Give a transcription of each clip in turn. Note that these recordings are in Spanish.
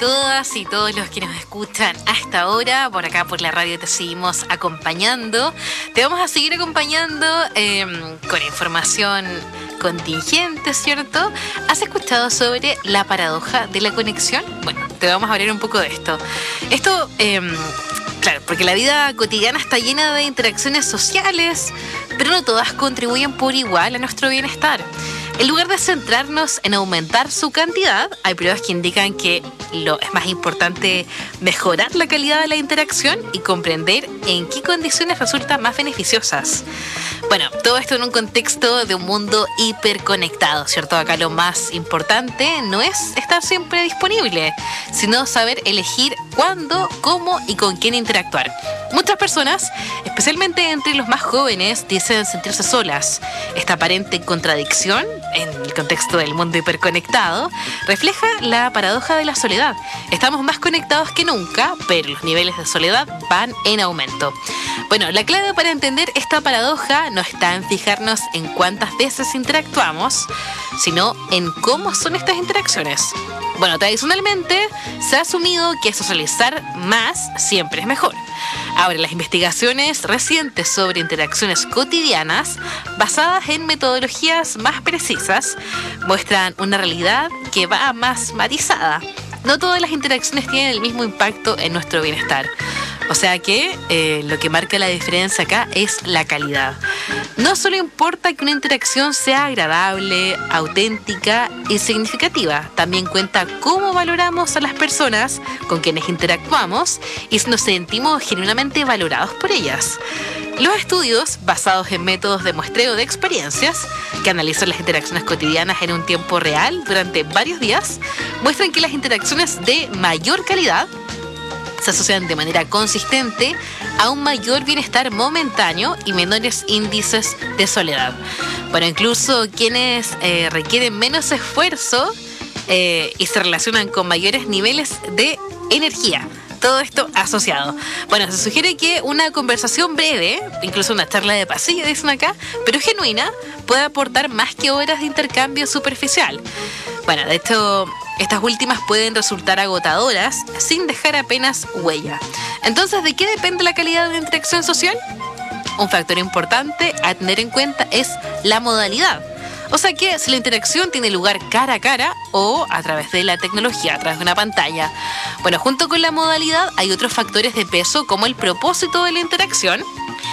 todas y todos los que nos escuchan a esta hora. Por acá por la radio te seguimos acompañando. Te vamos a seguir acompañando con información contingente, ¿cierto? ¿Has escuchado sobre la paradoja de la conexión? Bueno, te vamos a hablar un poco de esto. Claro, porque la vida cotidiana está llena de interacciones sociales, pero no todas contribuyen por igual a nuestro bienestar. En lugar de centrarnos en aumentar su cantidad, hay pruebas que indican que es más importante mejorar la calidad de la interacción y comprender en qué condiciones resultan más beneficiosas. Bueno, todo esto en un contexto de un mundo hiperconectado, ¿cierto? Acá lo más importante no es estar siempre disponible, sino saber elegir cuándo, cómo y con quién interactuar. Muchas personas, especialmente entre los más jóvenes, dicen sentirse solas. Esta aparente contradicción, en el contexto del mundo hiperconectado, refleja la paradoja de la soledad. Estamos más conectados que nunca, pero los niveles de soledad van en aumento. Bueno, la clave para entender esta paradoja no está en fijarnos en cuántas veces interactuamos, sino en cómo son estas interacciones. Bueno, tradicionalmente se ha asumido que socializar más siempre es mejor. Ahora, las investigaciones recientes sobre interacciones cotidianas, basadas en metodologías más precisas, muestran una realidad que va más matizada. No todas las interacciones tienen el mismo impacto en nuestro bienestar. O sea que lo que marca la diferencia acá es la calidad. No solo importa que una interacción sea agradable, auténtica y significativa, también cuenta cómo valoramos a las personas con quienes interactuamos y si nos sentimos genuinamente valorados por ellas. Los estudios, basados en métodos de muestreo de experiencias, que analizan las interacciones cotidianas en un tiempo real durante varios días, muestran que las interacciones de mayor calidad se asocian de manera consistente a un mayor bienestar momentáneo y menores índices de soledad. Bueno, incluso quienes requieren menos esfuerzo y se relacionan con mayores niveles de energía. Todo esto asociado. Bueno, se sugiere que una conversación breve, incluso una charla de pasillo, dicen acá, pero genuina, puede aportar más que horas de intercambio superficial. Bueno, de hecho, estas últimas pueden resultar agotadoras sin dejar apenas huella. Entonces, ¿de qué depende la calidad de una interacción social? Un factor importante a tener en cuenta es la modalidad. O sea que si la interacción tiene lugar cara a cara o a través de la tecnología, a través de una pantalla. Bueno, junto con la modalidad hay otros factores de peso como el propósito de la interacción.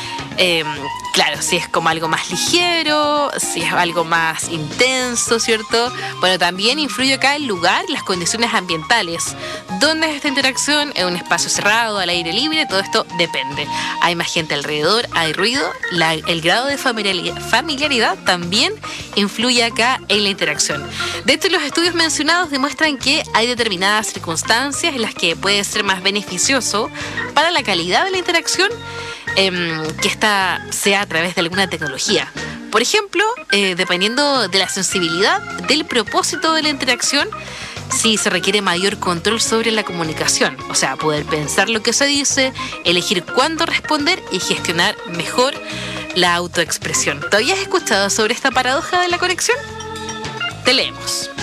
Claro, si es como algo más ligero, si es algo más intenso, ¿cierto? Bueno, también influye acá el lugar y las condiciones ambientales. ¿Dónde es esta interacción? ¿En un espacio cerrado, al aire libre? Todo esto depende. Hay más gente alrededor, hay ruido. El grado de familiaridad también influye acá en la interacción. De hecho, los estudios mencionados demuestran que hay determinadas circunstancias en las que puede ser más beneficioso para la calidad de la interacción que esta sea a través de alguna tecnología. Por ejemplo, dependiendo de la sensibilidad del propósito de la interacción, si se requiere mayor control sobre la comunicación, o sea, poder pensar lo que se dice, elegir cuándo responder y gestionar mejor la autoexpresión. ¿Todavía has escuchado sobre esta paradoja de la conexión? Te leemos.